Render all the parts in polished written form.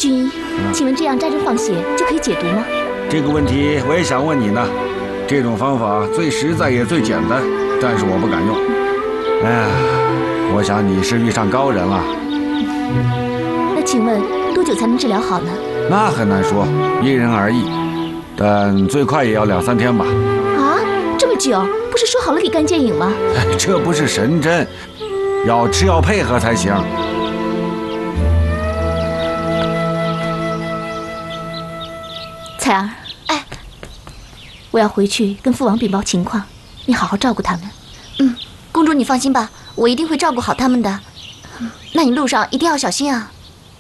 军医，请问这样扎针放血就可以解毒吗？ 这个问题我也想问你呢。这种方法最实在也最简单，但是我不敢用。哎呀，我想你是遇上高人了。 那请问多久才能治疗好呢？ 那很难说，因人而异，但最快也要2、3天吧。 啊，这么久？不是说好了立竿见影吗？ 这不是神针，要吃药配合才行。 彩儿， 哎， 我要回去跟父王禀报情况，你好好照顾他们。 嗯，公主你放心吧，我一定会照顾好他们的。那你路上一定要小心啊。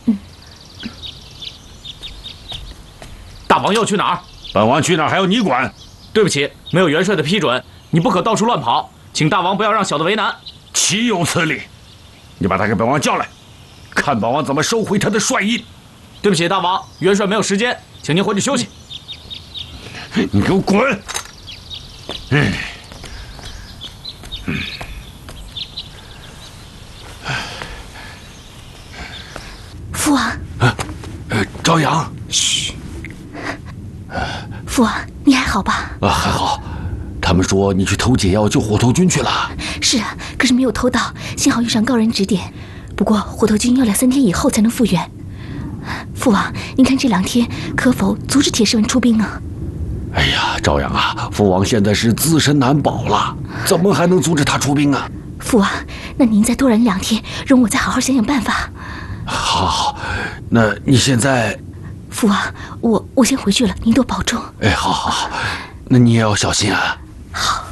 大王要去哪儿？ 本王去哪儿还要你管？ 对不起，没有元帅的批准，你不可到处乱跑，请大王不要让小的为难。 岂有此理！你把他给本王叫来，看本王怎么收回他的帅印。 对不起，大王，元帅没有时间，请您回去休息。 你给我滚！ 父王， 朝阳， 嘘。父王，你还好吧？ 还好。他们说你去偷解药救火头军去了。 是啊，可是没有偷到，幸好遇上高人指点。不过火头军要2、3天以后才能复原。父王，您看这2天可否阻止铁狮文出兵啊？ 哎呀，朝阳啊，父王现在是自身难保了，怎么还能阻止他出兵啊？ 父王，那您再多忍2天，容我再好好想想办法。 好，那你现在…… 父王，我先回去了，您多保重。 哎，好，那你也要小心啊。 好。